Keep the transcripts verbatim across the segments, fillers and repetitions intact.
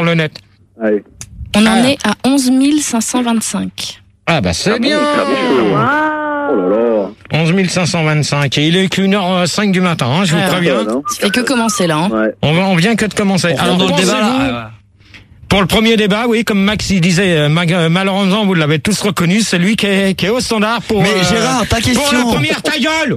le net. Allez. On en Ah. est à onze mille cinq cent vingt-cinq. Ah bah c'est Ah, bien. Oh là là. onze mille cinq cent vingt-cinq. Et il est qu'une heure cinq du matin, hein, je vous Ah, préviens. non Ça fait que commencer là. Hein. Ouais. On, va- on vient que de commencer. Alors, dans le débat, pensez-vous- là, Pour le premier débat, oui, comme Max il disait, euh, ma- euh, malheureusement, vous l'avez tous reconnu, c'est lui qui est, qui est au standard pour... Mais euh, Gérard, ta pour question. la première, ta gueule.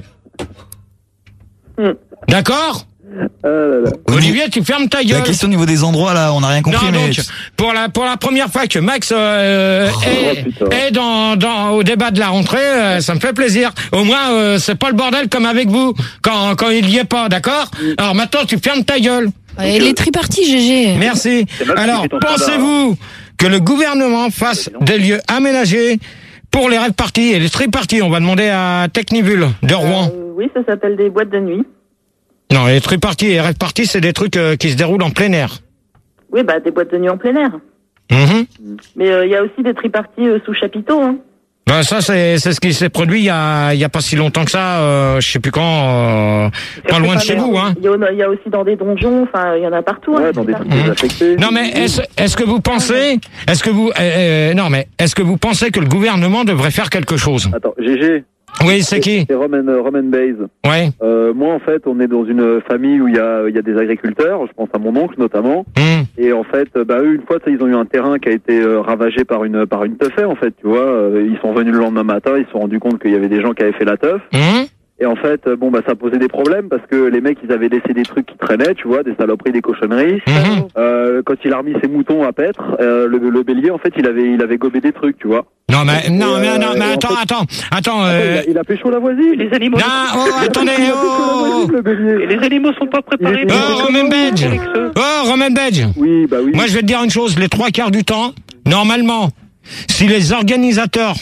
Hmm. D'accord Euh, là, là. Au Olivier, tu fermes ta La gueule. question au niveau des endroits, là, on n'a rien compris, non, mais... donc, pour la, pour la première fois que Max euh, Oh, est, putain. est dans, dans, au débat de la rentrée, euh, ça me fait plaisir. Au moins, euh, c'est pas le bordel comme avec vous, quand, quand il y est pas, d'accord? Alors maintenant, tu fermes ta gueule. Et les tripartis, G G. Merci. C'est Max qui Alors, fait ton standard. pensez-vous que le gouvernement fasse des lieux aménagés pour les rêves parties et les triparties? On va demander à Technivul de Rouen. Euh, oui, ça s'appelle des boîtes de nuit. Non, les triparties et les rêves parties, c'est des trucs euh, qui se déroulent en plein air. Oui, bah des boîtes de nuit en plein air. Mhm. Mais il euh, y a aussi des triparties euh, sous chapiteau. Hein. Ben, ça, c'est, c'est ce qui s'est produit il y a, il y a pas si longtemps que ça, euh, je sais plus quand, euh, pas loin de chez vous, hein. Il y, a- il y a aussi dans des donjons, enfin, il y en a partout. Ouais, hein, dans des trucs partout. désaffectés. Non, mais est-ce, est-ce que vous pensez, est-ce que vous, euh, euh, non, mais est-ce que vous pensez que le gouvernement devrait faire quelque chose? Attends, G G. Oui, c'est qui? C'est Roman, euh, Roman Bays. Ouais. Euh, moi, en fait, on est dans une famille où il y a, il y a des agriculteurs. Je pense à mon oncle, notamment. Hum. Et en fait, euh, bah, eux, une fois, ça, ils ont eu un terrain qui a été euh, ravagé par une, par une teufée, en fait, tu vois. Euh, ils sont venus le lendemain matin, ils se sont rendus compte qu'il y avait des gens qui avaient fait la teuf. Hum. Et en fait, euh, bon, bah, ça posait des problèmes parce que les mecs, ils avaient laissé des trucs qui traînaient, tu vois, des saloperies, des cochonneries. Mhm. Euh, quand il a remis ses moutons à paître, euh, le, le bélier, en fait, il avait, il avait gobé des trucs, tu vois. Non, mais, non, Et, mais, euh, non, mais et en attends, fait- attends, attends, Attends, euh, il, a, il a pécho la voisine. Les animaux, non, oh, attendez, Il a pécho la oh, voisine, le bélier. et les animaux sont pas préparés Il est- pour oh, Romain Bedge, oh, Romain Bedge. Oui, bah oui. Moi, je vais te dire une chose, les trois quarts du temps, normalement, si les organisateurs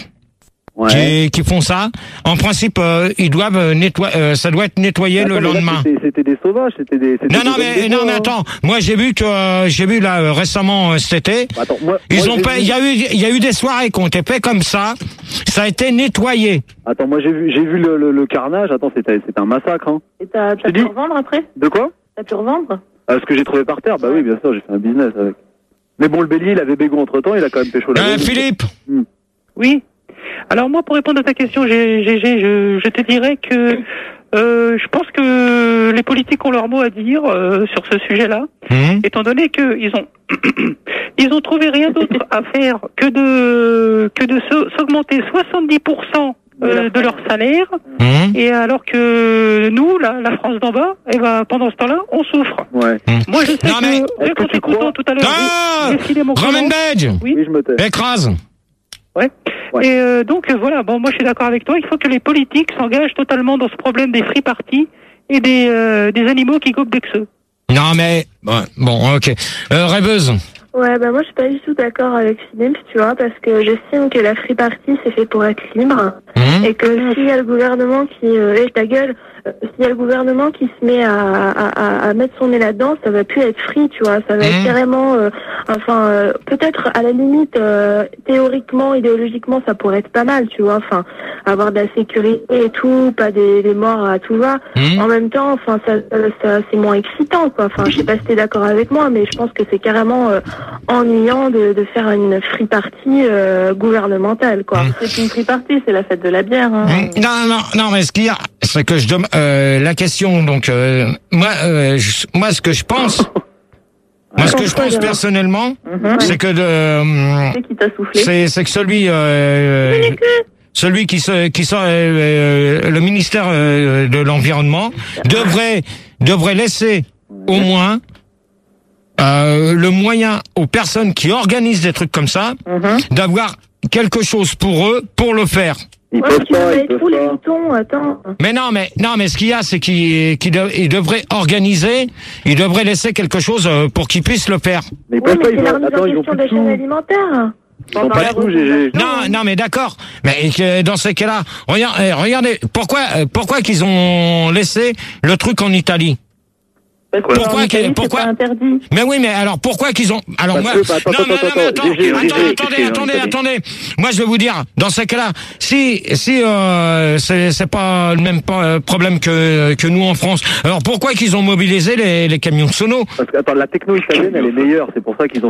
Ouais. qui, qui font ça, en principe, euh, ils doivent euh, nettoyer, euh, ça doit être nettoyé Attends, le mais là, lendemain. c'était- C'était des sauvages, c'était des. c'était Non, des non, hommes mais, des non, bois, mais hein. attends, moi, j'ai vu que, euh, j'ai vu là, euh, récemment, euh, cet été, Attends, moi, ils moi, ont j'ai pas, vu- il y a eu, il y a eu des soirées qui ont été faites comme ça, ça a été nettoyé. Attends, moi j'ai vu, j'ai vu le, le, le carnage. Attends, c'était, c'était un massacre. Hein. Et t'as Je t'as te pu dis- revendre après? De quoi? T'as pu revendre? Ah, ce que j'ai trouvé par terre. Bah oui, bien sûr, j'ai fait un business avec. Mais bon, le bélier, il avait bégo entre temps, il a quand même pécho la Euh, voisine. Philippe, Oui. Alors moi, pour répondre à ta question, G G, je, je te dirais que euh, je pense que les politiques ont leur mot à dire euh, sur ce sujet-là, hum, étant donné qu'ils ont ils ont trouvé rien d'autre à faire que de que de se- s'augmenter soixante-dix pour cent euh, de leur salaire, hum. et alors que nous, la, la France d'en bas, eh ben, pendant ce temps-là, on souffre. Ouais. Moi, je sais Non, mais- que, rien est-ce que qu'en tu t'écoutant crois tout à l'heure, Ah, j'ai- j'ai filé mon Romain comment. Bedge, Oui. Oui, je me tais. écrase. Ouais. Ouais. Et euh, donc euh, voilà, bon, moi je suis d'accord avec toi. Il faut que les politiques s'engagent totalement dans ce problème des free parties et des euh, des animaux qui gobent des xeux. Non, mais, bon, bon, ok. Euh, rêveuse. Ouais, bah moi je suis pas du tout d'accord avec Philippe, tu vois, parce que j'estime que la free party c'est fait pour être libre Hum. et que s'il y a le gouvernement qui, euh, eh, ta gueule, euh, s'il y a le gouvernement qui se met à, à, à, à mettre son nez là-dedans, ça va plus être free, tu vois, ça va être Mhm. carrément, euh, enfin, euh, peut-être à la limite, euh, théoriquement, idéologiquement, ça pourrait être pas mal, tu vois, enfin, avoir de la sécurité et tout, pas des, des morts à tout va. Hum. En même temps, enfin, ça, ça, ça- c'est moins excitant, quoi. Enfin, je sais pas si t'es d'accord avec moi, mais je pense que c'est carrément euh, ennuyant de, de faire une free party euh, gouvernementale, quoi. Mm. C'est une free party, c'est la fête de la bière. Hein. Hum. Non, non, non, mais ce qu'il y a, c'est que je demande, euh, la question, donc, euh, moi, euh, je- moi, ce que je pense, moi, ce que je pense personnellement, c'est que de, hum, C'est qui t'a soufflé? c'est, c'est que celui, euh, celui qui se, qui sort, euh, euh, le ministère euh, de l'environnement devrait, devrait laisser au moins euh, le moyen aux personnes qui organisent des trucs comme ça d'avoir quelque chose pour eux pour le faire. Ils Ouais, peuvent mais tu vas pas, ils mettre peuvent où les pas. moutons, attends. Mais non, mais non, mais ce qu'il y a, c'est qu'ils qu'ils de- ils devraient organiser, ils devraient laisser quelque chose euh, pour qu'ils puissent le faire. Mais ils Oui, peuvent mais pas, c'est ils la ont, remise attends, en ils ont question plus de de la chaîne sous. alimentaire. Ils ont pas de sous, G G. Non, non, mais d'accord. Mais que dans ces cas-là, regarde, eh, regardez, pourquoi, euh, pourquoi qu'ils ont laissé le truc en Italie? Parce que Pourquoi en Italie, que- pourquoi- c'est pas interdit. Mais oui, mais alors pourquoi qu'ils ont alors Parce moi que- bah, attends, non, non, attends, non, mais attends, attends, G G, attendez, G G, attendez, qu'est-ce qu'il y a en attendez, Italie attendez. Moi, je vais vous dire, dans ces cas-là, si si euh, c'est c'est pas le même pas, euh, problème que que nous en France. Alors pourquoi qu'ils ont mobilisé les les camions de sono? Parce que attends, la techno italienne, elle est meilleure. C'est pour ça qu'ils ont